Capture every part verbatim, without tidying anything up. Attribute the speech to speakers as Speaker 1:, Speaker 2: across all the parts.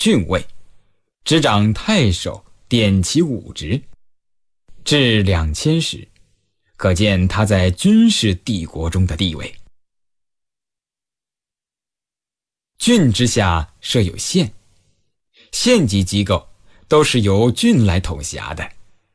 Speaker 1: 郡尉，执掌太守、典旗五职，至两千石，可见他在军事帝国中的地位。郡之下设有县，县级机构都是由郡来统辖的。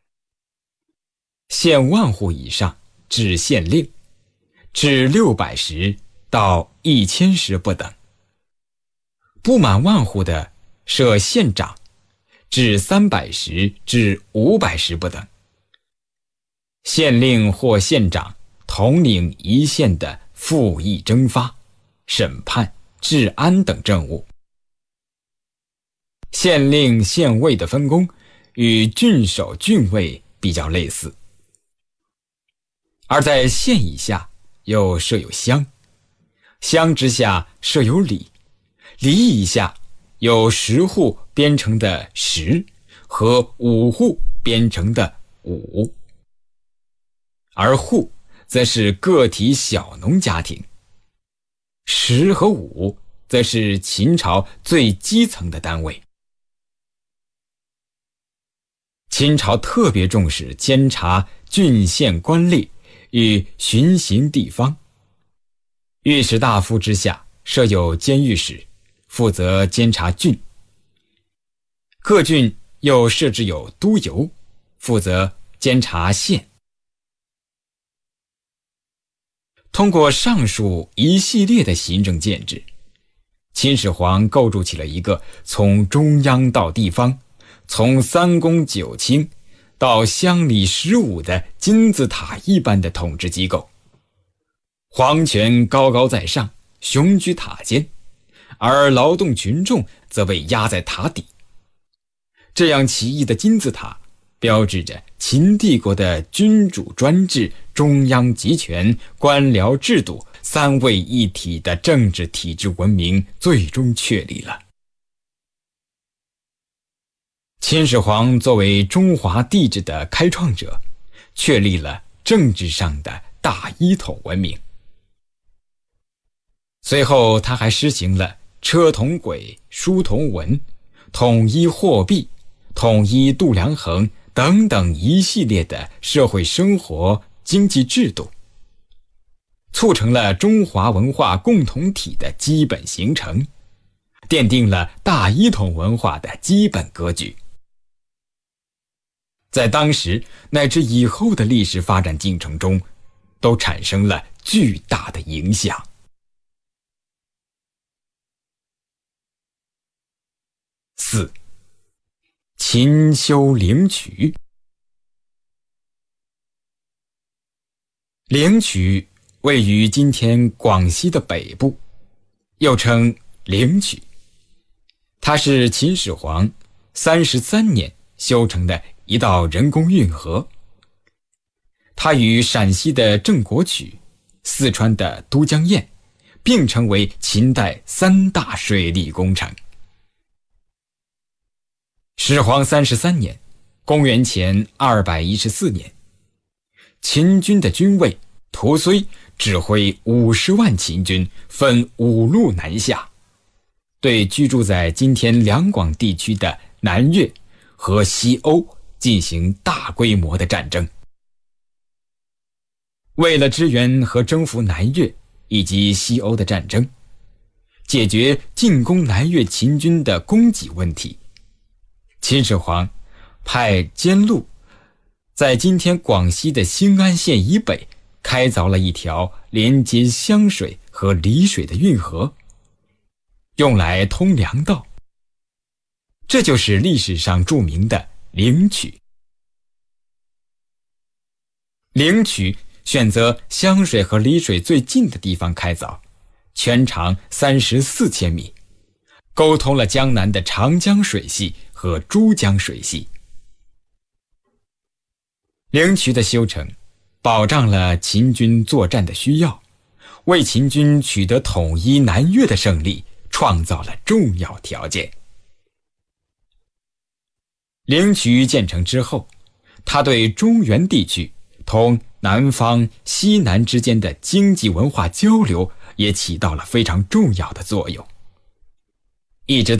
Speaker 1: 县万户以上制县令，至六百石到一千石不等。不满万户的设县长，至三百石至五百石不等。县令或县长统领一县的赋役征发、审判、治安等政务。县令县尉的分工与郡守郡尉比较类似。而在县以下又设有乡，乡之下设有里，里以下有十户编成的十和五户编成的五，而户则是个体小农家庭，十和五则是秦朝最基层的单位。秦朝特别重视监察郡县官吏与巡行地方。御史大夫之下设有监狱使，负责监察郡。各郡又设置有都邮，负责监察县。通过上述一系列的行政建制，秦始皇构筑起了一个从中央到地方，从三公九卿到乡里十五的金字塔一般的统治机构。皇权高高在上，雄居塔尖，而劳动群众则被压在塔底。这样奇异的金字塔标志着秦帝国的君主专制、中央集权、官僚制度三位一体的政治体制文明最终确立了。秦始皇作为中华帝制的开创者，确立了政治上的大一统文明。随后他还施行了车同轨、书同文、统一货币、统一度量衡等等一系列的社会生活经济制度，促成了中华文化共同体的基本形成，奠定了大一统文化的基本格局。在当时乃至以后的历史发展进程中，都产生了巨大的影响。四、秦修灵渠。灵渠位于今天广西的北部，又称灵渠。它是秦始皇三十三年修成的一道人工运河。它与陕西的郑国渠、四川的都江堰并称为秦代三大水利工程。始皇三十三年，公元前二百一十四年，秦军的军尉屠睢指挥五十万秦军分五路南下，对居住在今天两广地区的南越和西欧进行大规模的战争。为了支援和征服南越以及西欧的战争，解决进攻南越秦军的供给问题，秦始皇派监陆在今天广西的兴安县以北开凿了一条连接湘水和丽水的运河，用来通粮道。这就是历史上著名的灵渠。灵渠选择湘水和丽水最近的地方开凿，全长三十四千米，沟通了江南的长江水系和珠江水系。灵渠的修成保障了秦军作战的需要，为秦军取得统一南越的胜利创造了重要条件。灵渠建成之后，它对中原地区同南方、西南之间的经济文化交流也起到了非常重要的作用。一直